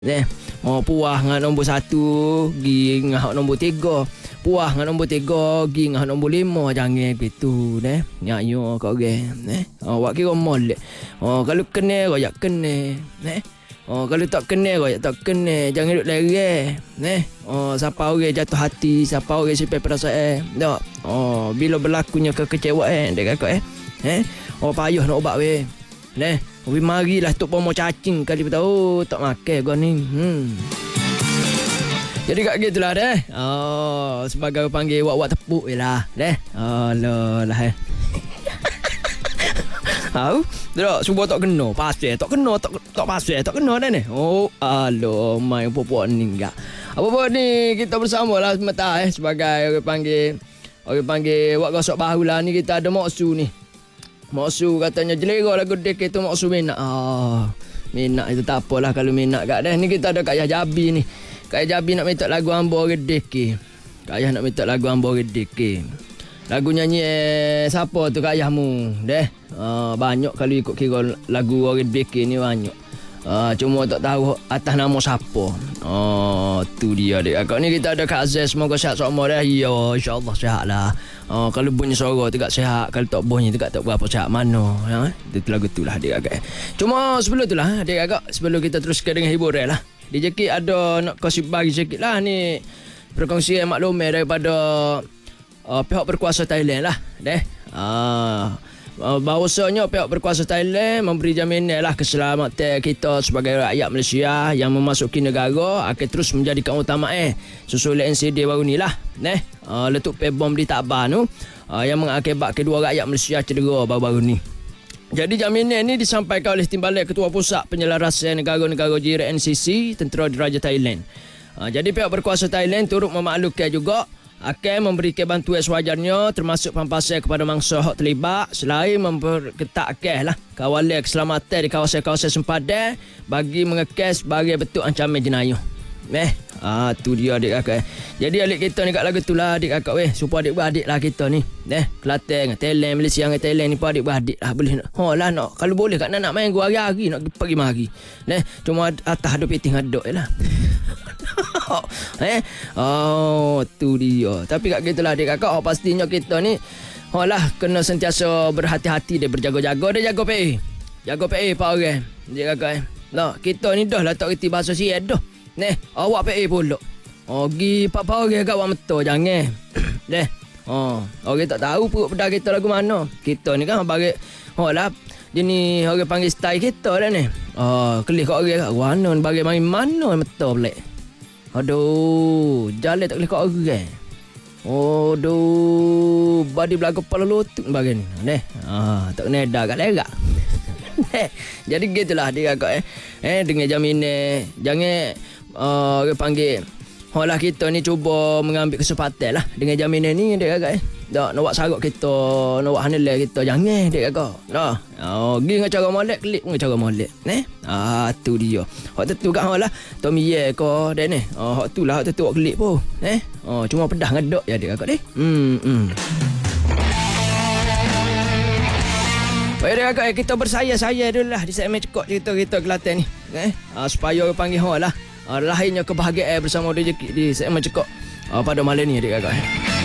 Puas dengan nombor 1 gi dengan nombor 3. Puas dengan nombor 3 gi dengan nombor 5. Jangan gitu nyak kau awak kira molek. Kalau kena royak kena kalau tak kena royak tak kena. Jangan duk lereh siapa orang jatuh hati, siapa orang simpan perasaan tak. Bila berlakunya kekecewaan dek kakak payah nak ubat weh marilah tok pomo cacing kali bertahu tak makan kau ni. Jadi kat gitulah sebagai panggil wak tepuk jelah Allah Tahu? Tak cuba tak kena pasal tak kena tak pasal tak kena dah ni. Allah mai puak ni enggak. Apa ni kita bersamalah semata sebagai orang panggil wak gosok bahu lah ni. Kita ada Moksu ni. Moksu katanya jelera lagu dek itu Moksu minat. Minat itu tak apalah kalau minat kat dah. Ni kita ada Kak Yah Jabi ni. Kak Yah Jabi nak minta lagu Ambo Redek. Kak Yah nak minta lagu Ambo Redek. Lagu nyanyi siapa tu Kak Yahmu? Banyak kalau ikut kira lagu Redek ni banyak. Cuma tak tahu atas nama siapa. Tu dia dek. Kakak ni kita ada Kak Aziz. Semoga sihat semua dah. Ya insyaAllah sihat lah. Kalau bunyi suara tegak sihat. Kalau tak bunyi tegak tak berapa sihat mana. Itu lagu tu lah dek kakak. Cuma sebelum tu lah dek kakak. Sebelum kita teruskan dengan hiburan lah. DJ Kid ada nak kasih bagi sikit lah ni. Perkongsian maklumat daripada pihak berkuasa Thailand lah. Bahawasanya pihak berkuasa Thailand memberi jaminan lah keselamatan kita sebagai rakyat Malaysia yang memasuki negara akan terus menjadi keutamaan susul NCD baru ni lah letup bom di Takban tu yang mengakibatkan kedua rakyat Malaysia cedera baru-baru ni. Jadi jaminan ni disampaikan oleh Timbalan Ketua Pusat Penyelarasan Negara-Negara Jiran NCC Tentera Diraja Thailand. Jadi pihak berkuasa Thailand turut memaklumkan juga akan memberikan bantuan sewajarnya termasuk pampasan kepada mangsa hak terlibat selain memperketatkan kawalan keselamatan di kawasan-kawasan sempadan bagi mengekang sebagai bentuk ancaman jenayah. Tu dia adik kakak. Jadi adik kita ni kat lagu tu lah adik kakak supaya adik beradik lah kita ni. Kelantan dengan Thailand, Malaysia dengan Thailand ni pun adik beradik lah. Boleh nak. Nak kalau boleh kat nak main gua hari-hari nak pergi mari. Cuma atas ada peting adok je lah. Tu dia. Tapi kat kita lah adik kakak pastinya kita ni kena sentiasa berhati-hati dia berjaga-jaga dia jaga PA. Jaga PA pak orang. Adik kakak kita ni dah lah tak reti bahasa siap dah. Awak PA pula. Gi pak-pak orang kat awak meto jangan. Orang tak tahu perut pedas kita lagu mana. Kita ni kan bagi dia ni orang panggil style kita dah ni. Kelih kat orang kat mana bagi main mana meto pelik. Aduh, jalan tak boleh kat orang. Aduh, badi belakang kepala lutut bagi ni. Tak kena dah kat lerak. Jadi gitulah dia kakak dengan jaminan jangan orang panggil kita ni cuba mengambil kesempatan lah dengan jaminan ni dia kakak tak nak buat sarap kita nak buat handle kita jangan dia kakak pergi dengan cara molek klik dengan cara molek tu dia hak tentu kat Tommy Ye ko dia ni hak tu lah hak tentu buat klik pun cuma pedah ngedok je dia kakak ni baik dia kakak kita bersaya-saya dulu lah di segmen cekok cerita kita Kelantan ni supaya orang panggil lahirnya kebahagiaan bersama DJ di segmen cekok pada malam ni dia kakak